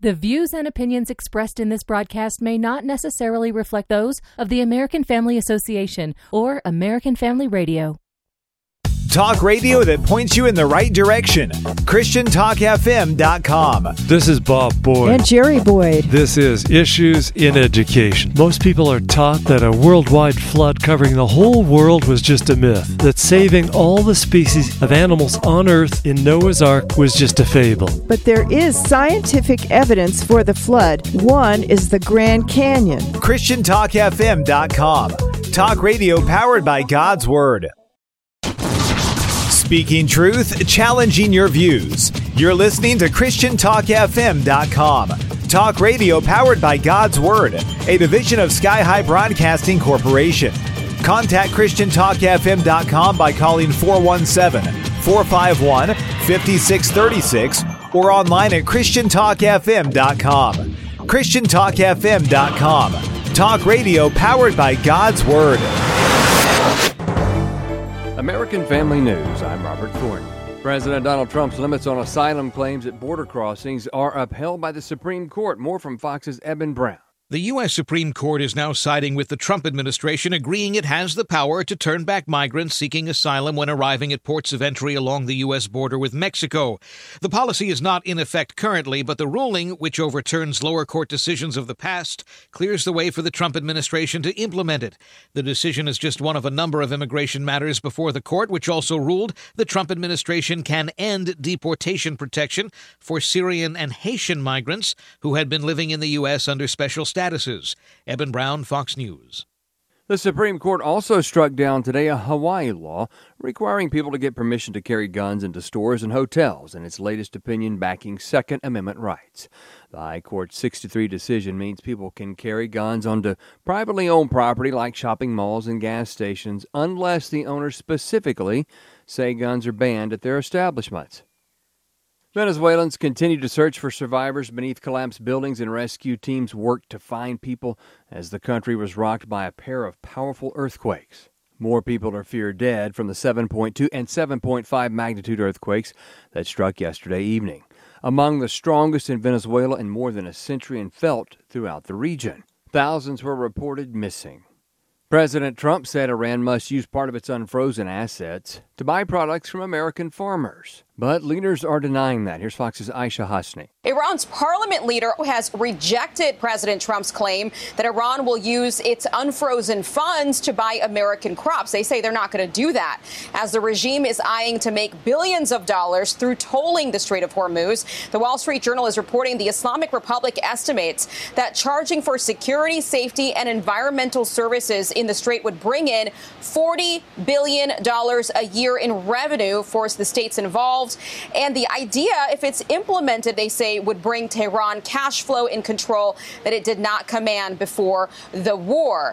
The views and opinions expressed in this broadcast may not necessarily reflect those of the American Family Association or American Family Radio. Talk radio that points you in the right direction. ChristianTalkFM.com. This is Bob Boyd. And Jerry Boyd. This is Issues in Education. Most people are taught that a worldwide flood covering the whole world was just a myth, that saving all the species of animals on Earth in Noah's Ark was just a fable. But there is scientific evidence for the flood. One is the Grand Canyon. ChristianTalkFM.com. Talk radio powered by God's Word. Speaking truth, challenging your views. You're listening to ChristianTalkFM.com. Talk radio powered by God's Word, a division of Sky High Broadcasting Corporation. Contact ChristianTalkFM.com by calling 417-451-5636 or online at ChristianTalkFM.com. ChristianTalkFM.com. Talk radio powered by God's Word. American Family News, I'm Robert Thornton. President Donald Trump's limits on asylum claims at border crossings are upheld by the Supreme Court. More from Fox's Eben Brown. The U.S. Supreme Court is now siding with the Trump administration, agreeing it has the power to turn back migrants seeking asylum when arriving at ports of entry along the U.S. border with Mexico. The policy is not in effect currently, but the ruling, which overturns lower court decisions of the past, clears the way for the Trump administration to implement it. The decision is just one of a number of immigration matters before the court, which also ruled the Trump administration can end deportation protection for Syrian and Haitian migrants who had been living in the U.S. under special statuses. Eben Brown, Fox News. The Supreme Court also struck down today a Hawaii law requiring people to get permission to carry guns into stores and hotels in its latest opinion backing Second Amendment rights. The High Court's 6-3 decision means people can carry guns onto privately owned property like shopping malls and gas stations unless the owners specifically say guns are banned at their establishments. Venezuelans continue to search for survivors beneath collapsed buildings, and rescue teams worked to find people as the country was rocked by a pair of powerful earthquakes. More people are feared dead from the 7.2 and 7.5 magnitude earthquakes that struck yesterday evening, among the strongest in Venezuela in more than a century and felt throughout the region. Thousands were reported missing. President Trump said Iran must use part of its unfrozen assets to buy products from American farmers. But leaders are denying that. Here's Fox's Aisha Hasni. Iran's parliament leader has rejected President Trump's claim that Iran will use its unfrozen funds to buy American crops. They say they're not going to do that, as the regime is eyeing to make billions of dollars through tolling the Strait of Hormuz. The Wall Street Journal is reporting the Islamic Republic estimates that charging for security, safety, and environmental services in the strait would bring in $40 billion a year in revenue for the states involved. And the idea, if it's implemented, they say, would bring Tehran cash flow and control that it did not command before the war.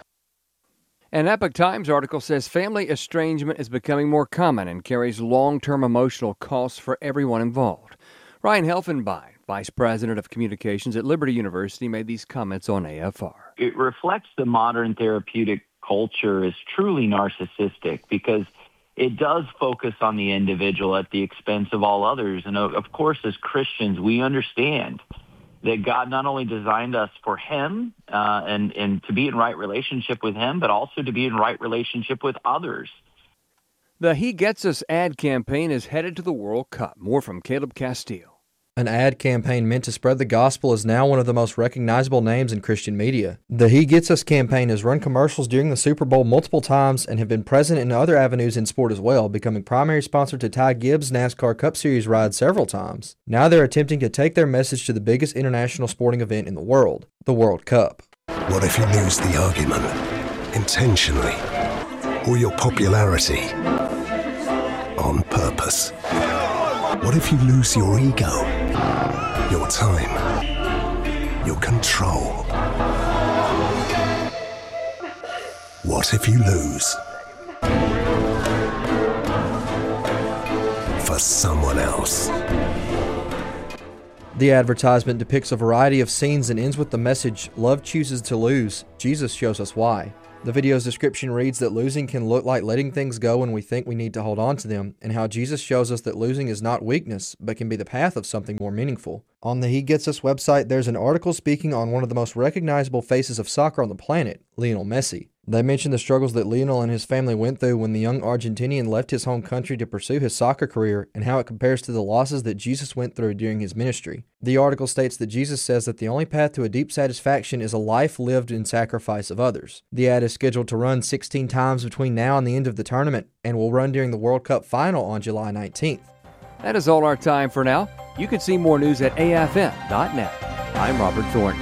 An Epoch Times article says family estrangement is becoming more common and carries long-term emotional costs for everyone involved. Ryan Helfenbein, Vice President of Communications at Liberty University, made these comments on AFR. It reflects the modern therapeutic culture as truly narcissistic because it does focus on the individual at the expense of all others. And of course, as Christians, we understand that God not only designed us for him and to be in right relationship with him, but also to be in right relationship with others. The He Gets Us ad campaign is headed to the World Cup. More from Caleb Castile. An ad campaign meant to spread the gospel is now one of the most recognizable names in Christian media. The He Gets Us campaign has run commercials during the Super Bowl multiple times and have been present in other avenues in sport as well, becoming primary sponsor to Ty Gibbs' NASCAR Cup Series ride several times. Now they're attempting to take their message to the biggest international sporting event in the world, the World Cup. What if you lose the argument intentionally, or your popularity on purpose? What if you lose your ego, your time, your control? What if you lose for someone else? The advertisement depicts a variety of scenes and ends with the message, "Love chooses to lose. Jesus shows us why." The video's description reads that losing can look like letting things go when we think we need to hold on to them, and how Jesus shows us that losing is not weakness, but can be the path of something more meaningful. On the He Gets Us website, there's an article speaking on one of the most recognizable faces of soccer on the planet, Lionel Messi. They mention the struggles that Lionel and his family went through when the young Argentinian left his home country to pursue his soccer career and how it compares to the losses that Jesus went through during his ministry. The article states that Jesus says that the only path to a deep satisfaction is a life lived in sacrifice of others. The ad is scheduled to run 16 times between now and the end of the tournament and will run during the World Cup final on July 19th. That is all our time for now. You can see more news at afm.net. I'm Robert Thornton.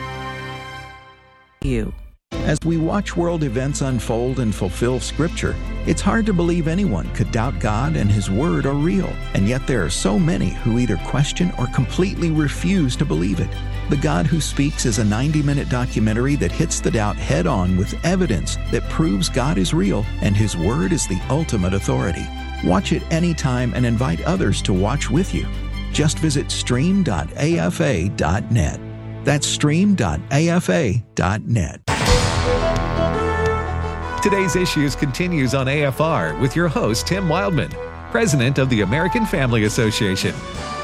As we watch world events unfold and fulfill Scripture, it's hard to believe anyone could doubt God and His Word are real. And yet there are so many who either question or completely refuse to believe it. The God Who Speaks is a 90-minute documentary that hits the doubt head-on with evidence that proves God is real and His Word is the ultimate authority. Watch it anytime and invite others to watch with you. Just visit stream.afa.net. That's stream.afa.net. Today's Issues continues on AFR with your host, Tim Wildman, President of the American Family Association.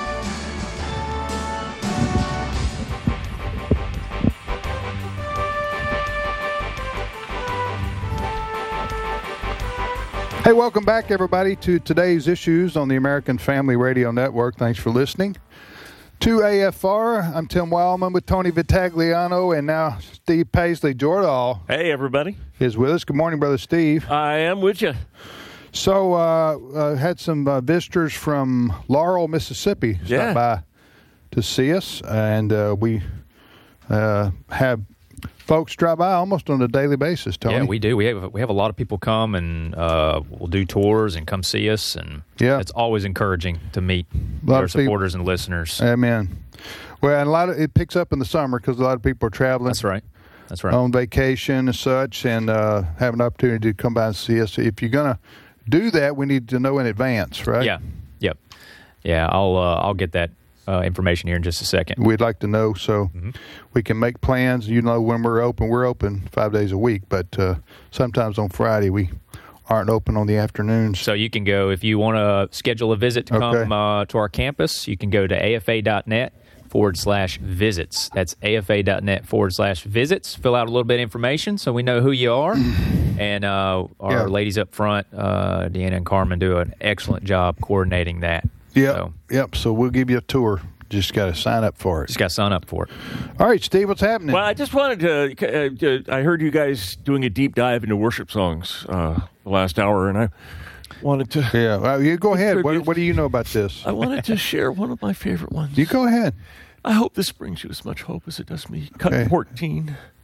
Hey, welcome back, everybody, to Today's Issues on the American Family Radio Network. Thanks for listening to AFR. I'm Tim Wildman with Tony Vitagliano and now Steve Paisley. Jordahl. Hey, everybody. Is with us. Good morning, Brother Steve. I am with you. So, had some visitors from Laurel, Mississippi stop by to see us, and we have folks drive by almost on a daily basis, Tony. Yeah, we do. We have a lot of people come and we'll do tours and come see us, and it's always encouraging to meet our supporters and listeners. Amen. Well, and it picks up in the summer because a lot of people are traveling. That's right. On vacation and such, and have an opportunity to come by and see us. If you're going to do that, we need to know in advance, right? Yeah. Yep. Yeah, I'll get that information here in just a second. We'd like to know so we can make plans. You know, when we're open 5 days a week, but sometimes on Friday we aren't open on the afternoons. So you can go, if you want to schedule a visit to come to our campus, you can go to afa.net/visits. That's afa.net/visits. Fill out a little bit of information so we know who you are. And our ladies up front, Deanna and Carmen, do an excellent job coordinating that. So we'll give you a tour. Just got to sign up for it. All right, Steve, what's happening? Well, I just wanted to I heard you guys doing a deep dive into worship songs the last hour, and I wanted to... Yeah, you go ahead. What do you know about this? I wanted to share one of my favorite ones. You go ahead. I hope this brings you as much hope as it does me. Cut 14.